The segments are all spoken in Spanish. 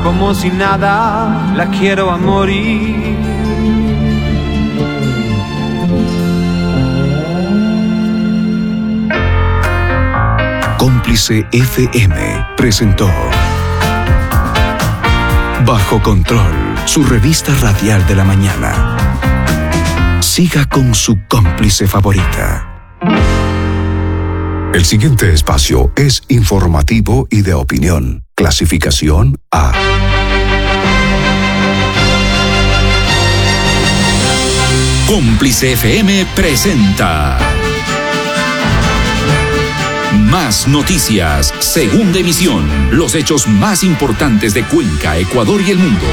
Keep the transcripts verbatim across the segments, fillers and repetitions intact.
como si nada, la quiero a morir. Cómplice F M presentó Bajo Control, su revista radial de la mañana. Siga con su cómplice favorita. El siguiente espacio es informativo y de opinión. Clasificación A. Cómplice F M presenta Más Noticias, segunda emisión. Los hechos más importantes de Cuenca, Ecuador y el mundo.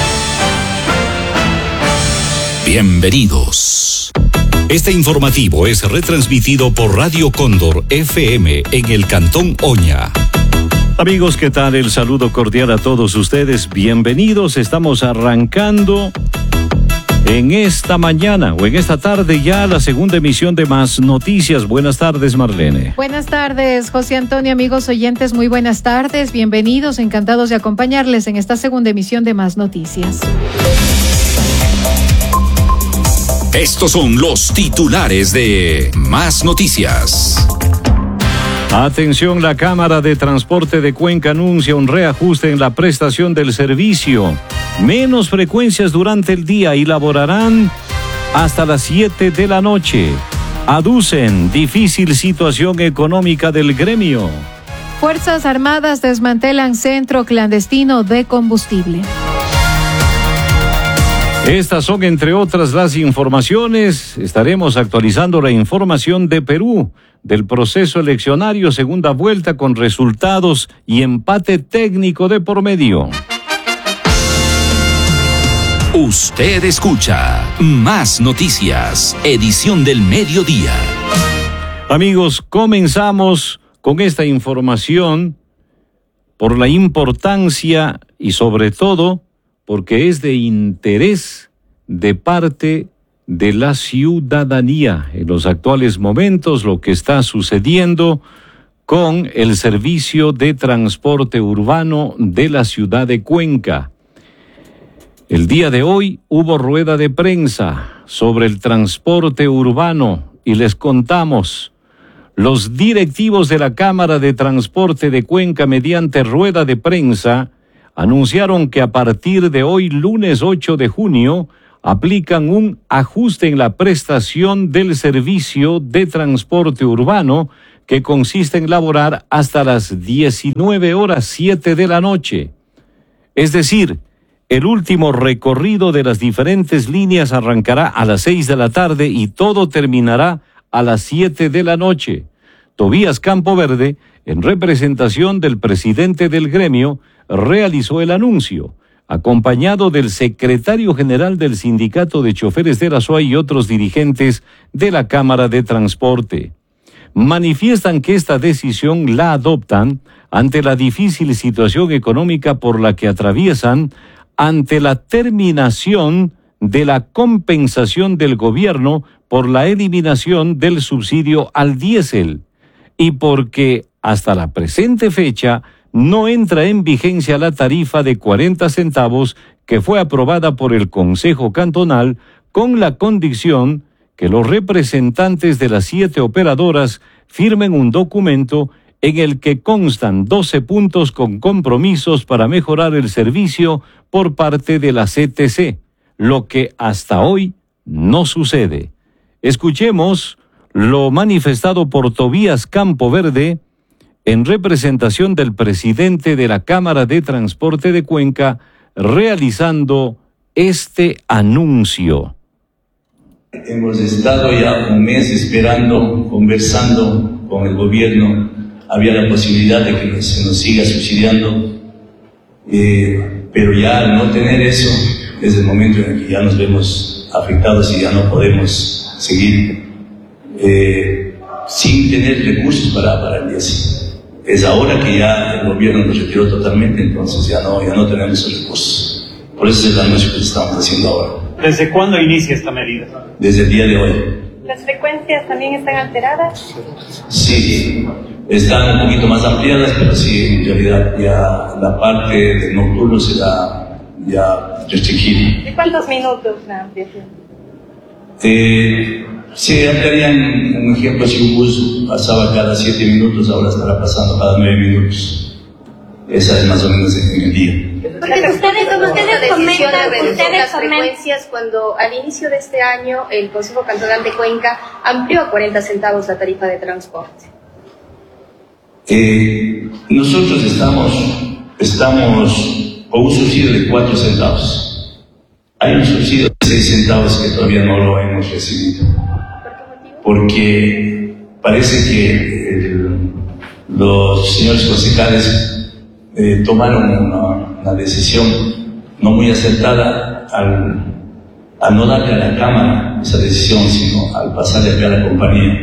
Bienvenidos. Este informativo es retransmitido por Radio Cóndor F M en el Cantón Oña. Amigos, ¿qué tal? El saludo cordial a todos ustedes. Bienvenidos. Estamos arrancando en esta mañana o en esta tarde ya la segunda emisión de Más Noticias. Buenas tardes, Marlene. Buenas tardes, José Antonio, amigos oyentes, muy buenas tardes. Bienvenidos, encantados de acompañarles en esta segunda emisión de Más Noticias. Estos son los titulares de Más Noticias. Atención, la Cámara de Transporte de Cuenca anuncia un reajuste en la prestación del servicio. Menos frecuencias durante el día y laborarán hasta las siete de la noche. Aducen difícil situación económica del gremio. Fuerzas Armadas desmantelan centro clandestino de combustible. Estas son, entre otras, las informaciones. Estaremos actualizando la información de Perú, del proceso eleccionario, segunda vuelta con resultados y empate técnico de por medio. Usted escucha Más Noticias, edición del mediodía. Amigos, comenzamos con esta información por la importancia y sobre todo porque es de interés de parte de la ciudadanía en los actuales momentos lo que está sucediendo con el servicio de transporte urbano de la ciudad de Cuenca. El día de hoy hubo rueda de prensa sobre el transporte urbano y les contamos. Los directivos de la Cámara de Transporte de Cuenca, mediante rueda de prensa, anunciaron que a partir de hoy, lunes ocho de junio, aplican un ajuste en la prestación del servicio de transporte urbano que consiste en laborar hasta las diecinueve horas siete de la noche. Es decir, el último recorrido de las diferentes líneas arrancará a las seis de la tarde y todo terminará a las siete de la noche. Tobías Campoverde, en representación del presidente del gremio, realizó el anuncio, acompañado del secretario general del Sindicato de Choferes de la S U A y otros dirigentes de la Cámara de Transporte. Manifiestan que esta decisión la adoptan ante la difícil situación económica por la que atraviesan ante la terminación de la compensación del gobierno por la eliminación del subsidio al diésel y porque hasta la presente fecha no entra en vigencia la tarifa de cuarenta centavos que fue aprobada por el Consejo Cantonal con la condición que los representantes de las siete operadoras firmen un documento en el que constan doce puntos con compromisos para mejorar el servicio por parte de la C T C, lo que hasta hoy no sucede. Escuchemos lo manifestado por Tobías Campoverde en representación del presidente de la Cámara de Transporte de Cuenca, realizando este anuncio. Hemos estado ya un mes esperando, conversando con el gobierno. Había la posibilidad de que se nos siga subsidiando, eh, pero ya al no tener eso, es el momento en el que ya nos vemos afectados y ya no podemos seguir eh, sin tener recursos para, para el diésel. Es ahora que ya el gobierno nos retiró totalmente, entonces ya no, ya no tenemos esos recursos. Por eso es el anuncio que estamos haciendo ahora. ¿Desde cuándo inicia esta medida? Desde el día de hoy. ¿Las frecuencias también están alteradas? Sí, están un poquito más ampliadas, pero sí, en realidad ya la parte del nocturno será ya restringida. ¿De cuántos minutos la ampliación? Eh, se ampliarían, un ejemplo, si un bus pasaba cada siete minutos, ahora estará pasando cada nueve minutos. Esa es más o menos en el día. Porque ustedes, ustedes comentan, ustedes las frecuencias cuando al inicio de este año el Consejo Cantonal de Cuenca amplió a cuarenta centavos la tarifa de transporte. Eh, nosotros estamos, estamos con un subsidio de cuatro centavos. Hay un subsidio de seis centavos que todavía no lo hemos recibido. Porque parece que el, los señores concejales eh, tomaron una, una decisión no muy acertada al, al no darle a la Cámara esa decisión, sino al pasarle acá a la compañía.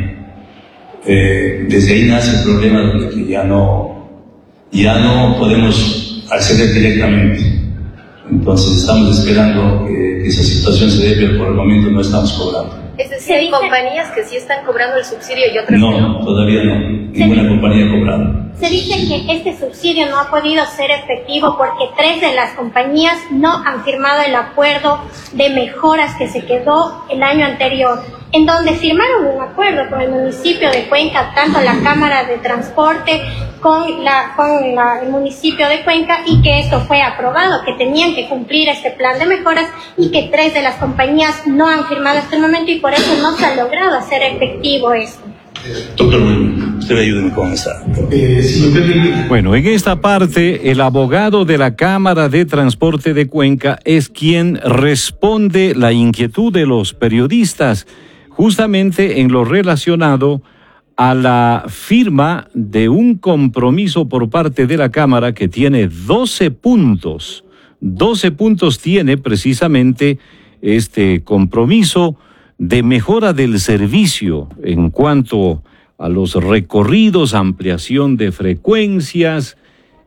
Eh, desde ahí nace el problema de que ya no, ya no podemos acceder directamente. Entonces estamos esperando que, que esa situación se dé, pero por el momento no estamos cobrando. Es decir, hay compañías que sí están cobrando el subsidio y otras no. que no. No, todavía no. Ninguna compañía ha cobrado. Se dice que este subsidio no ha podido ser efectivo porque tres de las compañías no han firmado el acuerdo de mejoras que se quedó el año anterior, en donde firmaron un acuerdo con el municipio de Cuenca, tanto la Cámara de Transporte con, la, con la, el municipio de Cuenca, y que esto fue aprobado, que tenían que cumplir este plan de mejoras, y que tres de las compañías no han firmado hasta el momento y por eso no se ha logrado hacer efectivo esto. Doctor Wilmer, usted ayúdeme con esa. Eh, si me permite. Bueno, en esta parte, el abogado de la Cámara de Transporte de Cuenca es quien responde la inquietud de los periodistas, justamente en lo relacionado a la firma de un compromiso por parte de la Cámara que tiene doce puntos. doce puntos tiene precisamente este compromiso de mejora del servicio en cuanto a los recorridos, ampliación de frecuencias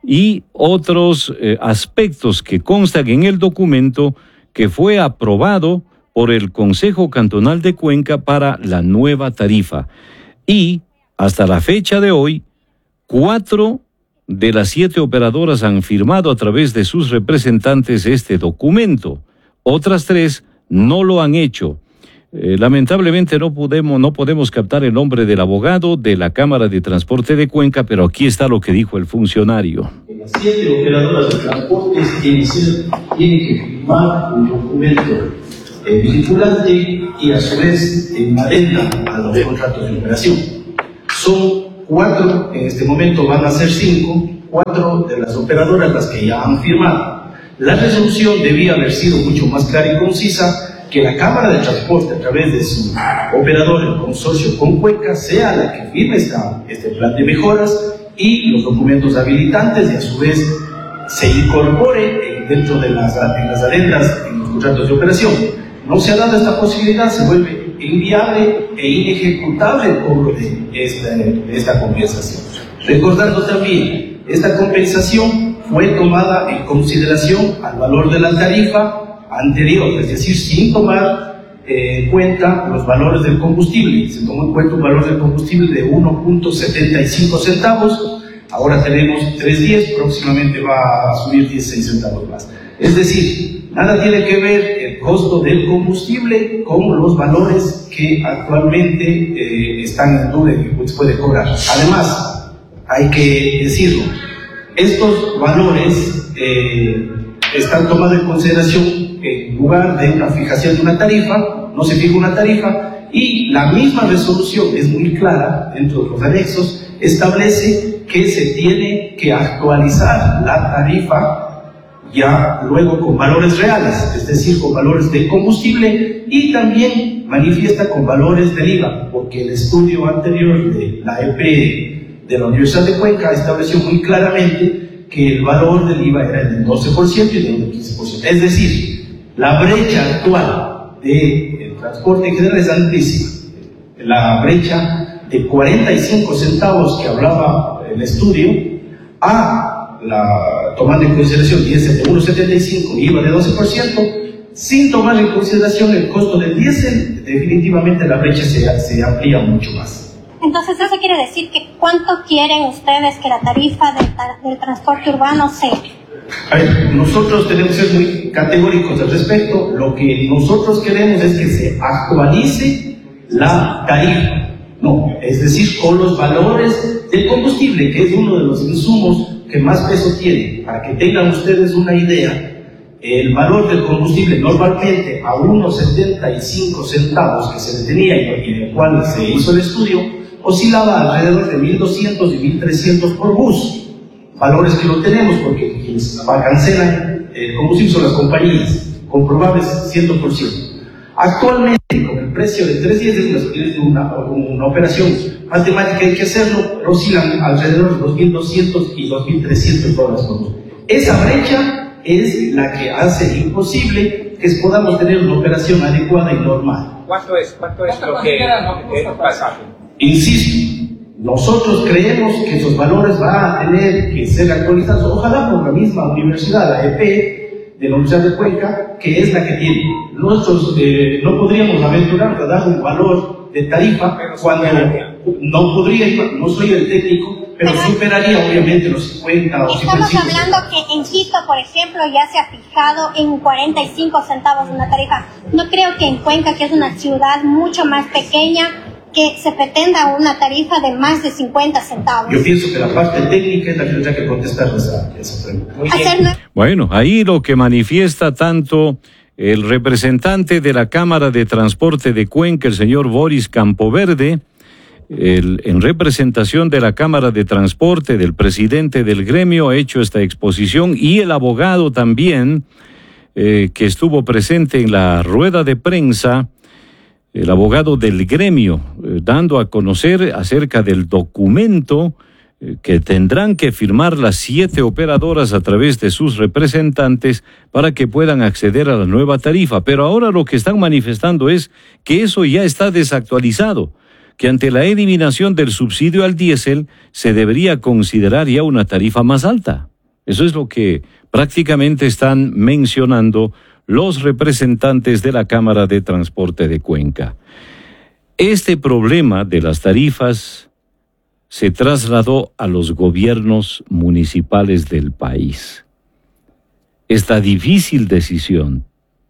y otros eh, aspectos que constan en el documento que fue aprobado por el Consejo Cantonal de Cuenca para la nueva tarifa. Y hasta la fecha de hoy, cuatro de las siete operadoras han firmado a través de sus representantes este documento. Otras tres no lo han hecho. Eh, lamentablemente no podemos, no podemos captar el nombre del abogado de la Cámara de Transporte de Cuenca, pero aquí está lo que dijo el funcionario. Las siete operadoras de transportes tienen, tienen que firmar un documento eh, vinculante y a su vez en adenda a los contratos de operación. Son cuatro, en este momento van a ser cinco, cuatro de las operadoras las que ya han firmado. La resolución debía haber sido mucho más clara y concisa, que la Cámara de Transporte, a través de su operador, el consorcio con Cuenca, sea la que firme esta, este plan de mejoras y los documentos habilitantes, y a su vez se incorpore dentro de las, de las adendas en los contratos de operación. No se ha dado esta posibilidad, se vuelve inviable e inejecutable el cobro de esta, de esta compensación. Recordando también, esta compensación fue tomada en consideración al valor de la tarifa anterior, es decir, sin tomar eh, en cuenta los valores del combustible. Se tomó en cuenta un valor del combustible de uno punto setenta y cinco centavos, ahora tenemos tres punto diez, próximamente va a subir dieciséis centavos más. Es decir, nada tiene que ver el costo del combustible con los valores que actualmente eh, están en duda y que se puede cobrar. Además, hay que decirlo, estos valores eh, están tomados en consideración en lugar de una fijación de una tarifa, no se fija una tarifa, y la misma resolución es muy clara dentro de los anexos, establece que se tiene que actualizar la tarifa ya luego con valores reales, es decir, con valores de combustible, y también manifiesta con valores del I V A, porque el estudio anterior de la E P de la Universidad de Cuenca estableció muy claramente que el valor del I V A era del doce por ciento y del quince por ciento. Es decir, la brecha actual del transporte en general es altísima. La brecha de cuarenta y cinco centavos que hablaba el estudio, a la, tomando en consideración diésel de uno punto setenta y cinco y I V A de doce por ciento, sin tomar en consideración el costo del diésel, definitivamente la brecha se, se amplía mucho más. Entonces eso quiere decir que ¿cuánto quieren ustedes que la tarifa del, del transporte urbano sea? A ver, nosotros tenemos que ser muy categóricos al respecto. Lo que nosotros queremos es que se actualice la tarifa. No, es decir, con los valores del combustible, que es uno de los insumos que más peso tiene. Para que tengan ustedes una idea, el valor del combustible normalmente a uno setenta y cinco centavos que se le tenía y en el cual se hizo el estudio, oscilaba alrededor de mil doscientos y mil trescientos por bus. Valores que no tenemos porque quienes cancelan el combustible son las compañías, comprobables cien por ciento. Actualmente, con el precio de tres días de una, una operación matemática, hay que hacerlo, oscilan alrededor de dos mil doscientos y dos mil trescientos dólares por bus. Esa brecha es la que hace imposible que podamos tener una operación adecuada y normal. ¿Cuánto es, cuánto es lo que es el pasaje? Insisto, nosotros creemos que esos valores van a tener que ser actualizados, ojalá por la misma universidad, la E P de la Universidad de Cuenca, que es la que tiene. Nosotros eh, no podríamos aventurarnos a dar un valor de tarifa cuando no podría, no soy el técnico, pero superaría obviamente los cincuenta o cincuenta y cinco. Estamos hablando que en Quito, por ejemplo, ya se ha fijado en cuarenta y cinco centavos una tarifa. No creo que en Cuenca, que es una ciudad mucho más pequeña, que se pretenda una tarifa de más de cincuenta centavos. Yo pienso que la parte técnica es la que tendrá que contestar esa, esa pregunta. Bueno, ahí lo que manifiesta tanto el representante de la Cámara de Transporte de Cuenca, el señor Boris Campoverde, el, en representación de la Cámara de Transporte, del presidente del gremio, ha hecho esta exposición, y el abogado también, eh, que estuvo presente en la rueda de prensa, el abogado del gremio, eh, dando a conocer acerca del documento eh, que tendrán que firmar las siete operadoras a través de sus representantes para que puedan acceder a la nueva tarifa. Pero ahora lo que están manifestando es que eso ya está desactualizado, que ante la eliminación del subsidio al diésel se debería considerar ya una tarifa más alta. Eso es lo que prácticamente están mencionando los representantes de la Cámara de Transporte de Cuenca. Este problema de las tarifas se trasladó a los gobiernos municipales del país. Esta difícil decisión,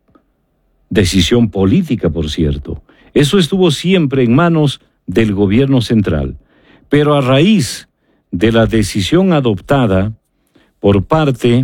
decisión política, por cierto, eso estuvo siempre en manos del gobierno central, pero a raíz de la decisión adoptada por parte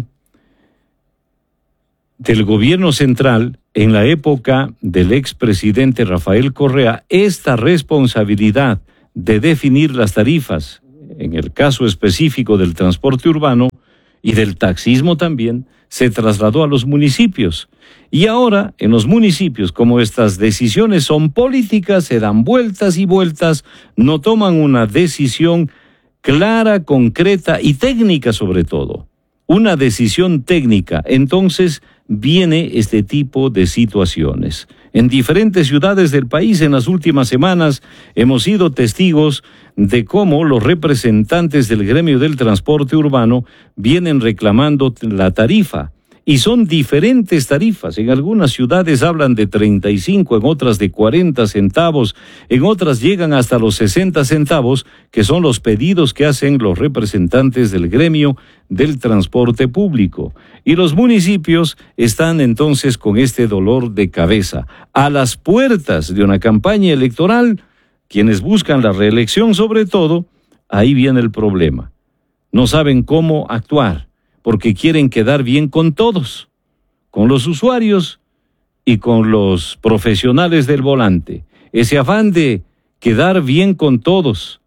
del gobierno central en la época del expresidente Rafael Correa, esta responsabilidad de definir las tarifas, en el caso específico del transporte urbano y del taxismo también, se trasladó a los municipios. Y ahora, en los municipios, como estas decisiones son políticas, se dan vueltas y vueltas, no toman una decisión clara, concreta y técnica sobre todo. Una decisión técnica. Entonces viene este tipo de situaciones. En diferentes ciudades del país en las últimas semanas hemos sido testigos de cómo los representantes del gremio del transporte urbano vienen reclamando la tarifa. Y son diferentes tarifas. En algunas ciudades hablan de treinta y cinco, en otras de cuarenta centavos, en otras llegan hasta los sesenta centavos, que son los pedidos que hacen los representantes del gremio del transporte público. Y los municipios están entonces con este dolor de cabeza. A las puertas de una campaña electoral, quienes buscan la reelección sobre todo, ahí viene el problema. No saben cómo actuar, porque quieren quedar bien con todos, con los usuarios y con los profesionales del volante. Ese afán de quedar bien con todos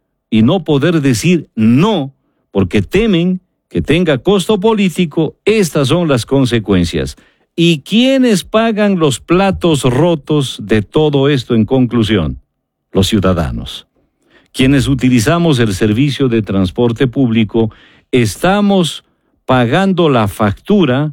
y no poder decir no, porque temen que tenga costo político, estas son las consecuencias. ¿Y quiénes pagan los platos rotos de todo esto en conclusión? Los ciudadanos. Quienes utilizamos el servicio de transporte público, estamos pagando la factura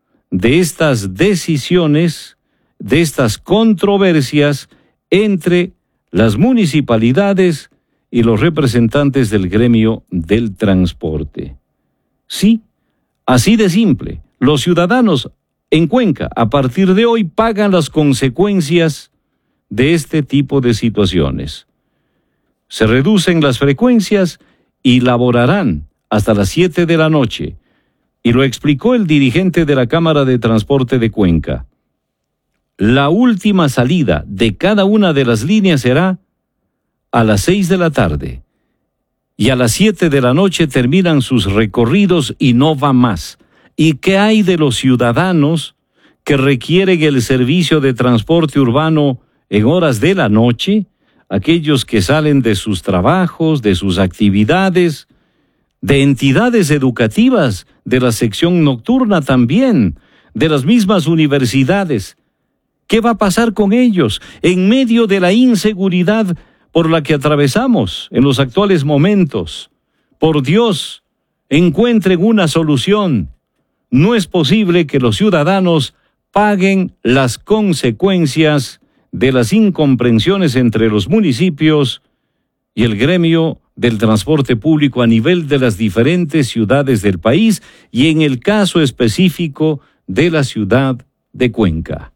de estas decisiones, de estas controversias entre las municipalidades y los representantes del gremio del transporte. Sí, así de simple. Los ciudadanos en Cuenca, a partir de hoy, pagan las consecuencias de este tipo de situaciones. se reducen las frecuencias y laborarán hasta las siete de la noche. Y lo explicó el dirigente de la Cámara de Transporte de Cuenca. La última salida de cada una de las líneas será a las seis de la tarde. Y a las siete de la noche terminan sus recorridos y no va más. ¿Y qué hay de los ciudadanos que requieren el servicio de transporte urbano en horas de la noche? Aquellos que salen de sus trabajos, de sus actividades, de entidades educativas, de la sección nocturna también, de las mismas universidades. ¿Qué va a pasar con ellos en medio de la inseguridad por la que atravesamos en los actuales momentos? Por Dios, encuentren una solución. No es posible que los ciudadanos paguen las consecuencias de las incomprensiones entre los municipios y el gremio del transporte público a nivel de las diferentes ciudades del país y en el caso específico de la ciudad de Cuenca.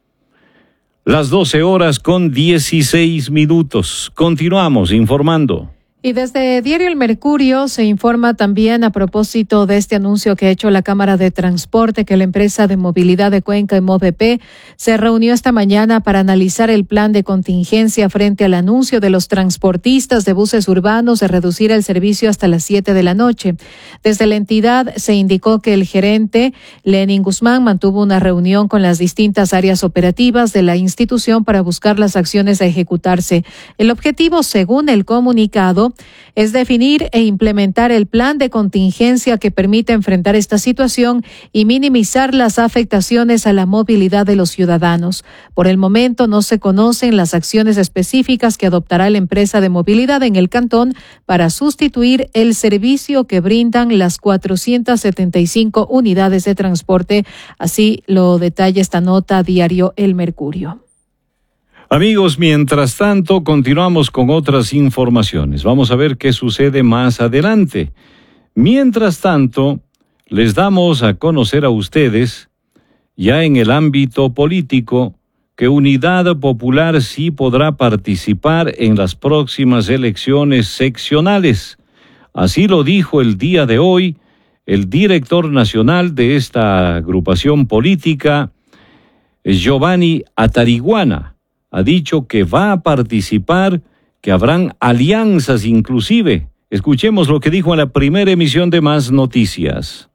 Las doce horas con dieciséis minutos. Continuamos informando. Y desde Diario El Mercurio se informa también a propósito de este anuncio que ha hecho la Cámara de Transporte que la empresa de movilidad de Cuenca, MOVP, se reunió esta mañana para analizar el plan de contingencia frente al anuncio de los transportistas de buses urbanos de reducir el servicio hasta las siete de la noche. Desde la entidad se indicó que el gerente Lenin Guzmán mantuvo una reunión con las distintas áreas operativas de la institución para buscar las acciones a ejecutarse. El objetivo, según el comunicado, es definir e implementar el plan de contingencia que permita enfrentar esta situación y minimizar las afectaciones a la movilidad de los ciudadanos. Por el momento no se conocen las acciones específicas que adoptará la empresa de movilidad en el cantón para sustituir el servicio que brindan las cuatrocientas setenta y cinco unidades de transporte. Así lo detalla esta nota Diario El Mercurio. Amigos, mientras tanto, continuamos con otras informaciones. Vamos a ver qué sucede más adelante. Mientras tanto, les damos a conocer a ustedes, ya en el ámbito político, que Unidad Popular sí podrá participar en las próximas elecciones seccionales. Así lo dijo el día de hoy el director nacional de esta agrupación política, Giovanni Atariguana. Ha dicho que va a participar, que habrán alianzas inclusive. Escuchemos lo que dijo en la primera emisión de Más Noticias.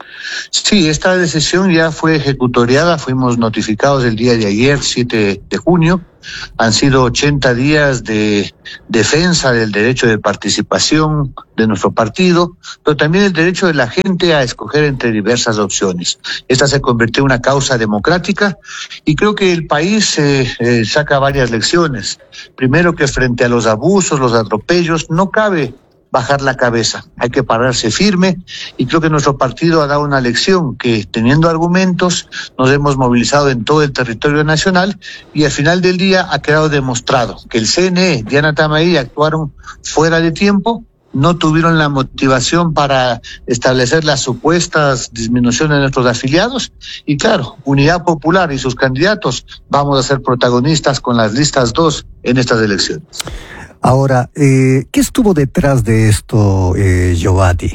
Sí, esta decisión ya fue ejecutoriada, fuimos notificados el día de ayer, siete de junio. Han sido ochenta días de defensa del derecho de participación de nuestro partido, pero también el derecho de la gente a escoger entre diversas opciones. Esta se convirtió en una causa democrática y creo que el país eh, eh, saca varias lecciones. Primero, que frente a los abusos, los atropellos, no cabe bajar la cabeza, hay que pararse firme, y creo que nuestro partido ha dado una lección que, teniendo argumentos, nos hemos movilizado en todo el territorio nacional y al final del día ha quedado demostrado que el C N E, Diana Tamaí, actuaron fuera de tiempo, no tuvieron la motivación para establecer las supuestas disminuciones de nuestros afiliados y claro, Unidad Popular y sus candidatos vamos a ser protagonistas con las listas dos en estas elecciones. Ahora, eh, ¿qué estuvo detrás de esto, eh, Giovanni?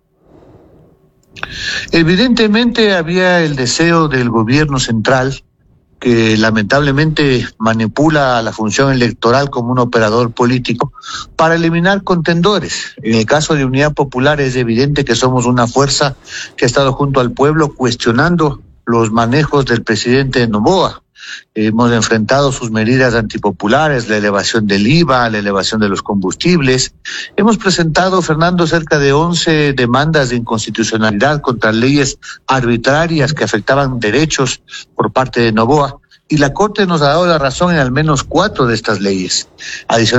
Evidentemente había el deseo del gobierno central, que lamentablemente manipula la función electoral como un operador político, para eliminar contendores. En el caso de Unidad Popular es evidente que somos una fuerza que ha estado junto al pueblo cuestionando los manejos del presidente Noboa. Hemos enfrentado sus medidas antipopulares, la elevación del I V A, la elevación de los combustibles. Hemos presentado, Fernando, cerca de once demandas de inconstitucionalidad contra leyes arbitrarias que afectaban derechos por parte de Noboa. Y la Corte nos ha dado la razón en al menos cuatro de estas leyes.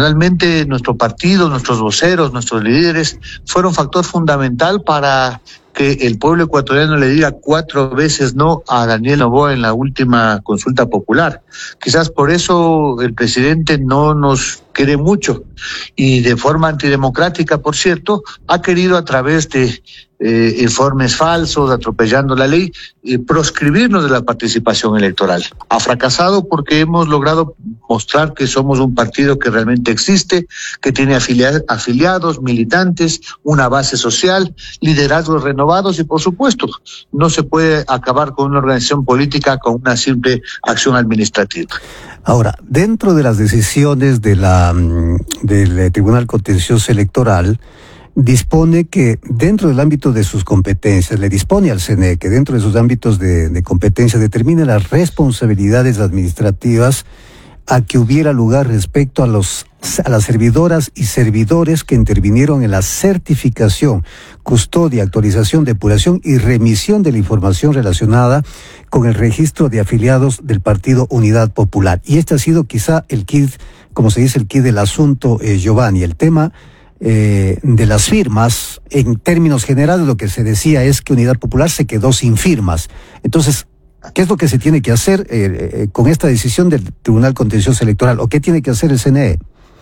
Adicionalmente, nuestro partido, nuestros voceros, nuestros líderes fueron factor fundamental para que el pueblo ecuatoriano le diga cuatro veces no a Daniel Noboa en la última consulta popular. Quizás por eso el presidente no nos quiere mucho y de forma antidemocrática, por cierto, ha querido a través de eh, informes falsos, atropellando la ley, eh, proscribirnos de la participación electoral. Ha fracasado porque hemos logrado mostrar que somos un partido que realmente existe, que tiene afilia- afiliados, militantes, una base social, liderazgos renovados y, por supuesto, no se puede acabar con una organización política con una simple acción administrativa. Ahora, dentro de las decisiones de la del Tribunal Contencioso Electoral, dispone que dentro del ámbito de sus competencias, le dispone al C N E que dentro de sus ámbitos de, de competencia determine las responsabilidades administrativas a que hubiera lugar respecto a los a las servidoras y servidores que intervinieron en la certificación, custodia, actualización, depuración y remisión de la información relacionada con el registro de afiliados del Partido Unidad Popular. Y este ha sido quizá el quid, como se dice, el quid del asunto, eh, Giovanni, el tema eh, de las firmas. En términos generales, lo que se decía es que Unidad Popular se quedó sin firmas. Entonces, ¿qué es lo que se tiene que hacer eh, eh, con esta decisión del Tribunal Contencioso Electoral? ¿O qué tiene que hacer el C N E?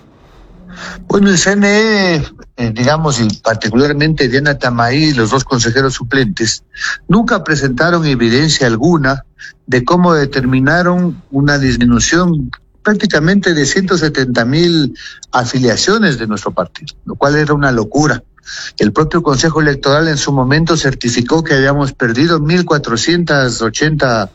Bueno, el C N E, eh, digamos, y particularmente Diana Tamaí y los dos consejeros suplentes, nunca presentaron evidencia alguna de cómo determinaron una disminución prácticamente de ciento setenta mil afiliaciones de nuestro partido, lo cual era una locura. El propio Consejo Electoral en su momento certificó que habíamos perdido mil cuatrocientas ochenta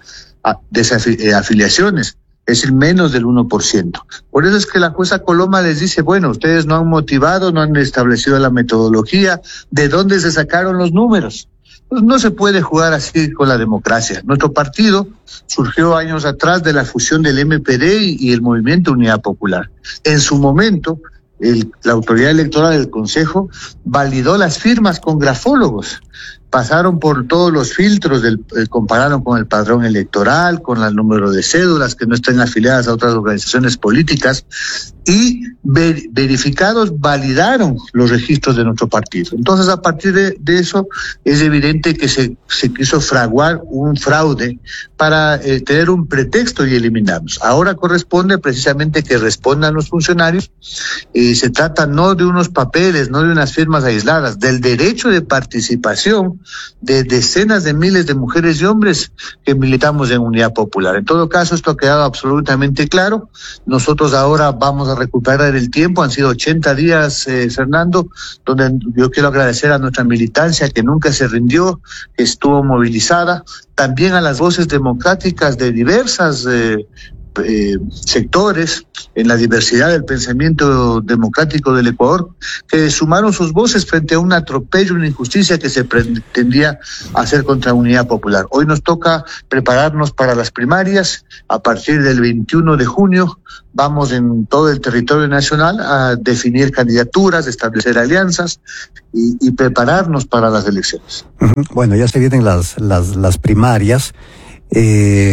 desafiliaciones, es decir, menos del uno por ciento. Por eso es que la jueza Coloma les dice, bueno, ustedes no han motivado, no han establecido la metodología, ¿de dónde se sacaron los números? Pues no se puede jugar así con la democracia. Nuestro partido surgió años atrás de la fusión del M P D y el Movimiento Unidad Popular. En su momento, el, la autoridad electoral del Consejo validó las firmas con grafólogos. Pasaron por todos los filtros, del, eh, compararon con el padrón electoral, con el número de cédulas que no estén afiliadas a otras organizaciones políticas y ver, verificados validaron los registros de nuestro partido. Entonces, a partir de, de eso, es evidente que se, se quiso fraguar un fraude para eh, tener un pretexto y eliminarnos. Ahora corresponde precisamente que respondan los funcionarios. Eh, se trata no de unos papeles, no de unas firmas aisladas, del derecho de participación de decenas de miles de mujeres y hombres que militamos en Unidad Popular. En todo caso, esto ha quedado absolutamente claro. Nosotros ahora vamos a recuperar el tiempo. Han sido ochenta días, eh, Fernando, donde yo quiero agradecer a nuestra militancia que nunca se rindió, que estuvo movilizada, también a las voces democráticas de diversas eh, Eh, sectores en la diversidad del pensamiento democrático del Ecuador, que sumaron sus voces frente a un atropello, una injusticia que se pretendía hacer contra Unidad Popular. Hoy nos toca prepararnos para las primarias. A partir del veintiuno de junio vamos en todo el territorio nacional a definir candidaturas, establecer alianzas y, y prepararnos para las elecciones. Bueno, ya se vienen las, las, las primarias. Eh...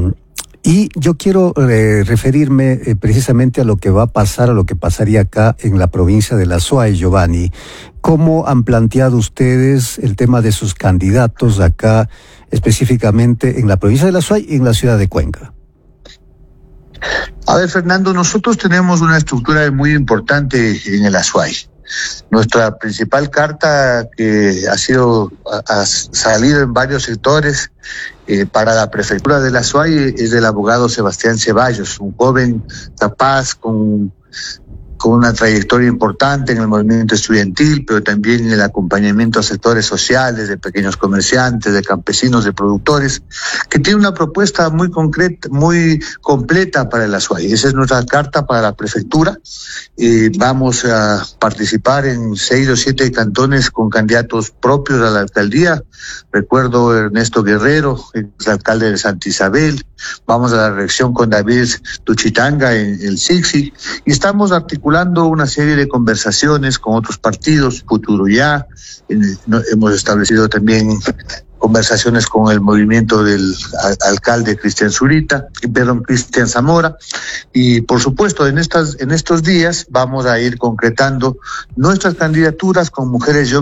Y yo quiero eh, referirme eh, precisamente a lo que va a pasar, a lo que pasaría acá en la provincia de La Suay, Giovanni. ¿Cómo han planteado ustedes el tema de sus candidatos acá, específicamente en la provincia de La Suay y en la ciudad de Cuenca? A ver, Fernando, nosotros tenemos una estructura muy importante en el Azuay. Nuestra principal carta, que ha sido ha salido en varios sectores eh, para la prefectura de La Azuay, es del abogado Sebastián Ceballos, un joven capaz con con una trayectoria importante en el movimiento estudiantil, pero también en el acompañamiento a sectores sociales, de pequeños comerciantes, de campesinos, de productores, que tiene una propuesta muy concreta, muy completa para el Azuay. Esa es nuestra carta para la prefectura. Eh, vamos a participar en seis o siete cantones con candidatos propios a la alcaldía. Recuerdo Ernesto Guerrero, el alcalde de Santa Isabel. Vamos a la reelección con David Tuchitanga en el Sixi. Y estamos articulando una serie de conversaciones con otros partidos, Futuro Ya, en, no, hemos establecido también conversaciones con el movimiento del a, alcalde Cristian Zurita, perdón, Cristian Zamora, y por supuesto en estas en estos días vamos a ir concretando nuestras candidaturas con mujeres y hombres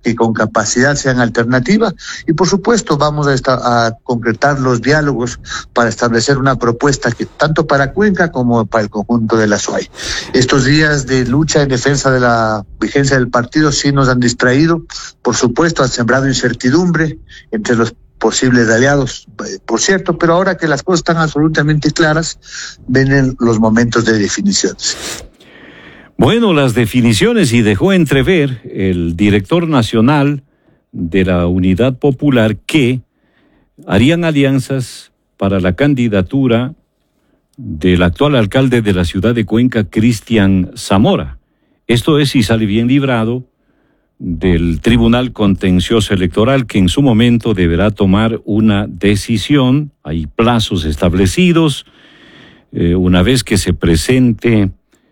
que con capacidad sean alternativa, y por supuesto vamos a, esta, a concretar los diálogos para establecer una propuesta que tanto para Cuenca como para el conjunto de la S U A Y. Estos días de lucha en defensa de la vigencia del partido sí nos han distraído, por supuesto han sembrado incertidumbre entre los posibles aliados, por cierto, pero ahora que las cosas están absolutamente claras, vienen los momentos de definiciones. Bueno, las definiciones, y dejó entrever el director nacional de la Unidad Popular que harían alianzas para la candidatura del actual alcalde de la ciudad de Cuenca, Cristian Zamora. Esto es si sale bien librado del Tribunal Contencioso Electoral, que en su momento deberá tomar una decisión. Hay plazos establecidos. Eh, una vez que se presente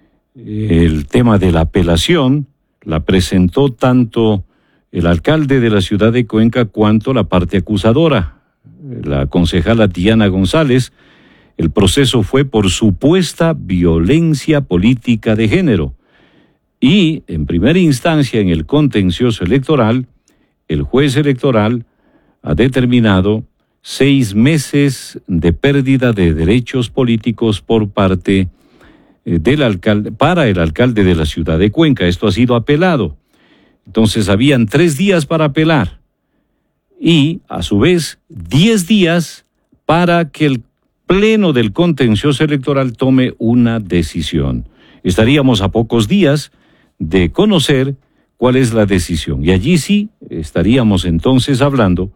el tema de la apelación, la presentó tanto el alcalde de la ciudad de Cuenca cuanto la parte acusadora, la concejala Diana González. El proceso fue por supuesta violencia política de género. Y, en primera instancia, en el contencioso electoral, el juez electoral ha determinado seis meses de pérdida de derechos políticos por parte del alcalde, para el alcalde de la ciudad de Cuenca. Esto ha sido apelado. Entonces, habían tres días para apelar y, a su vez, diez días para que el Pleno del Contencioso Electoral tome una decisión. Estaríamos a pocos días de conocer cuál es la decisión. Y allí sí estaríamos entonces hablando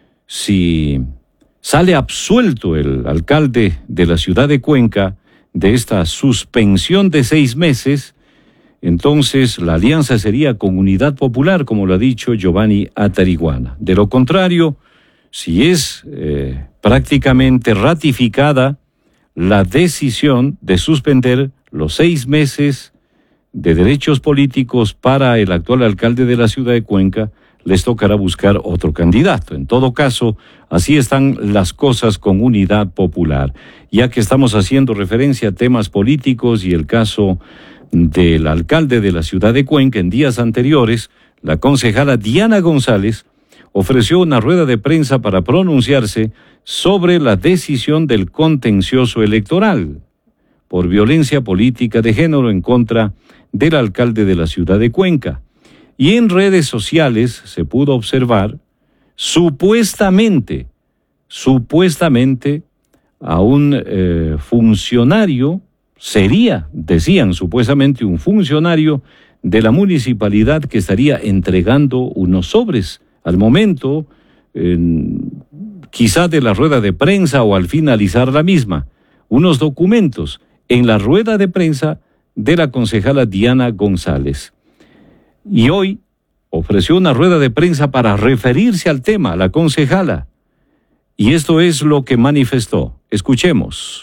si sale absuelto el alcalde de la ciudad de Cuenca de esta suspensión de seis meses, entonces la alianza sería con Unidad Popular, como lo ha dicho Giovanni Atariguana. De lo contrario, si es eh, prácticamente ratificada la decisión de suspender los seis meses de derechos políticos para el actual alcalde de la ciudad de Cuenca, les tocará buscar otro candidato. En todo caso, así están las cosas con Unidad Popular. Ya que estamos haciendo referencia a temas políticos y el caso del alcalde de la ciudad de Cuenca, en días anteriores, la concejala Diana González ofreció una rueda de prensa para pronunciarse sobre la decisión del contencioso electoral por violencia política de género en contra del alcalde de la ciudad de Cuenca. Y en redes sociales se pudo observar supuestamente, supuestamente a un eh, funcionario, sería, decían supuestamente un funcionario de la municipalidad que estaría entregando unos sobres al momento, eh, quizá de la rueda de prensa o al finalizar la misma, unos documentos en la rueda de prensa de la concejala Diana González. Y hoy ofreció una rueda de prensa para referirse al tema, la concejala. Y esto es lo que manifestó. Escuchemos.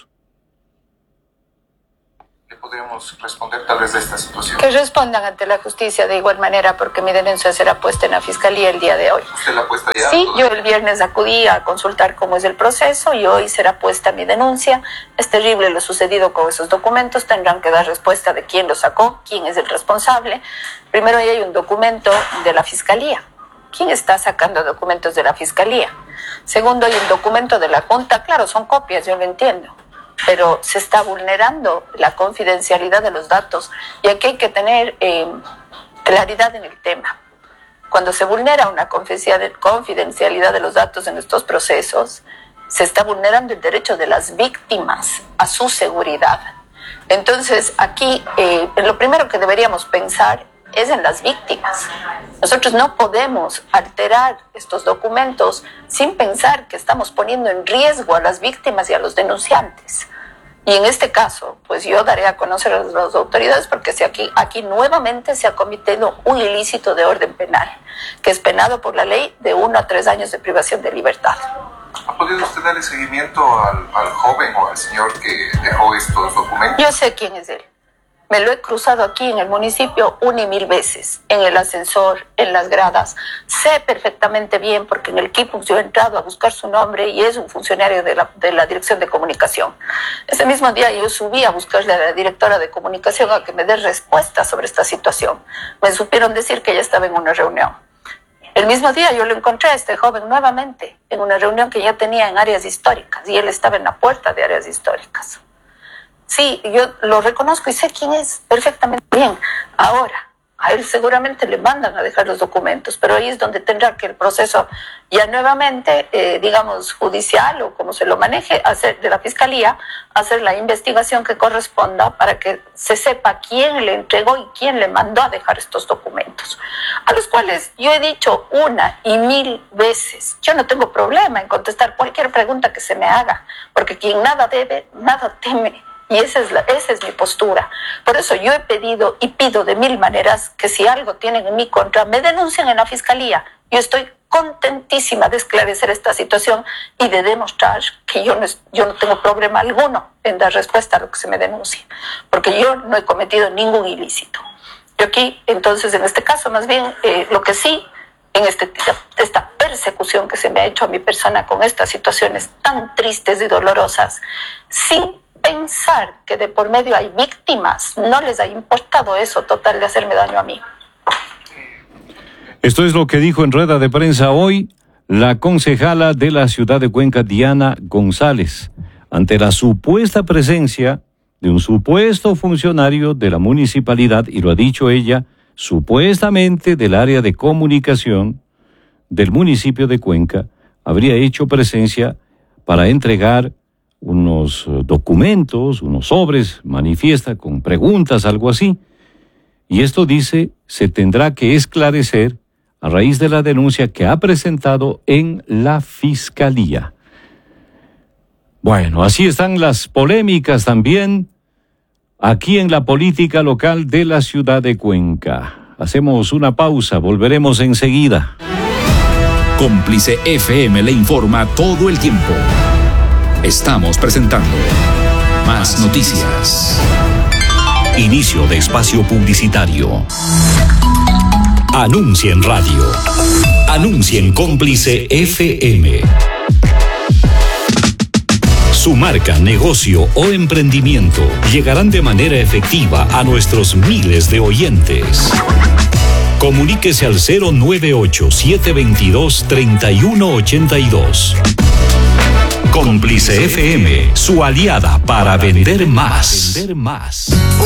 ¿Qué podríamos responder tal vez de esta situación? Que respondan ante la justicia de igual manera, porque mi denuncia será puesta en la fiscalía el día de hoy. ¿Usted la ha puesto ya? Sí, yo el viernes acudí a consultar cómo es el proceso y hoy será puesta mi denuncia. Es terrible lo sucedido con esos documentos. Tendrán que dar respuesta de quién los sacó, quién es el responsable. Primero, ahí hay un documento de la fiscalía. ¿Quién está sacando documentos de la fiscalía? Segundo, hay un documento de la Junta. Claro, son copias, yo lo entiendo, pero se está vulnerando la confidencialidad de los datos y aquí hay que tener eh, claridad en el tema. Cuando se vulnera una confidencialidad de los datos en estos procesos, se está vulnerando el derecho de las víctimas a su seguridad. Entonces, aquí eh, lo primero que deberíamos pensar es en las víctimas. Nosotros no podemos alterar estos documentos sin pensar que estamos poniendo en riesgo a las víctimas y a los denunciantes. Y en este caso, pues yo daré a conocer a las autoridades porque si aquí, aquí nuevamente se ha cometido un ilícito de orden penal, que es penado por la ley de uno a tres años de privación de libertad. ¿Ha podido usted darle seguimiento al, al joven o al señor que dejó estos documentos? Yo sé quién es él. Me lo he cruzado aquí en el municipio una y mil veces, en el ascensor, en las gradas. Sé perfectamente bien porque en el Kipux yo he entrado a buscar su nombre y es un funcionario de la, de la Dirección de Comunicación. Ese mismo día yo subí a buscarle a la directora de Comunicación a que me dé respuesta sobre esta situación. Me supieron decir que ella estaba en una reunión. El mismo día yo lo encontré a este joven nuevamente en una reunión que ya tenía en áreas históricas y él estaba en la puerta de áreas históricas. Sí, yo lo reconozco y sé quién es perfectamente bien. Ahora, a él seguramente le mandan a dejar los documentos, pero ahí es donde tendrá que el proceso ya nuevamente, eh, digamos, judicial o como se lo maneje, hacer de la Fiscalía, hacer la investigación que corresponda para que se sepa quién le entregó y quién le mandó a dejar estos documentos, a los cuales yo he dicho una y mil veces, yo no tengo problema en contestar cualquier pregunta que se me haga, porque quien nada debe, nada teme. Y esa es, la, esa es mi postura. Por eso yo he pedido y pido de mil maneras que si algo tienen en mi contra, me denuncien en la Fiscalía. Yo estoy contentísima de esclarecer esta situación y de demostrar que yo no, yo no tengo problema alguno en dar respuesta a lo que se me denuncie, porque yo no he cometido ningún ilícito. Yo aquí, entonces, en este caso, más bien, eh, lo que sí, en este, esta persecución que se me ha hecho a mi persona con estas situaciones tan tristes y dolorosas, sin pensar que de por medio hay víctimas, no les ha importado eso total de hacerme daño a mí. Esto es lo que dijo en rueda de prensa hoy la concejala de la ciudad de Cuenca, Diana González, ante la supuesta presencia de un supuesto funcionario de la municipalidad, y lo ha dicho ella, supuestamente del área de comunicación del municipio de Cuenca, habría hecho presencia para entregar unos documentos, unos sobres, manifiesta con preguntas, algo así. Y esto dice, se tendrá que esclarecer a raíz de la denuncia que ha presentado en la Fiscalía. Bueno, así están las polémicas también aquí en la política local de la ciudad de Cuenca. Hacemos una pausa, volveremos enseguida. Cómplice F M le informa todo el tiempo. Estamos presentando Más Noticias. Inicio de espacio publicitario. Anuncia en radio. Anuncia en Cómplice F M. Su marca, negocio o emprendimiento llegarán de manera efectiva a nuestros miles de oyentes. Comuníquese al cero nueve ocho, siete dos dos, tres uno ocho dos. Cómplice F M, su aliada para vender más. Vender más.